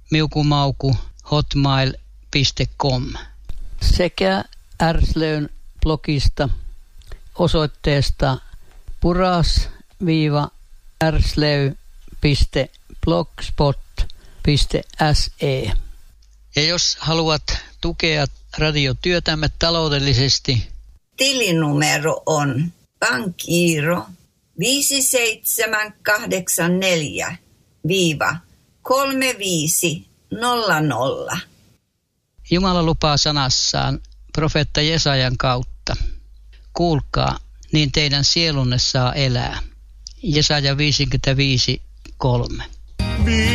miukumauku@hotmail.com sekä Ärslöyn blogista osoitteesta puras-ärslöy.blogspot.se. Ja jos haluat tukea radiotyötämme taloudellisesti, tilinumero on pankkiiro 5784-3500. Jumala lupaa sanassaan profeetta Jesajan kautta. Kuulkaa, niin teidän sielunne saa elää. Jesaja 55:3.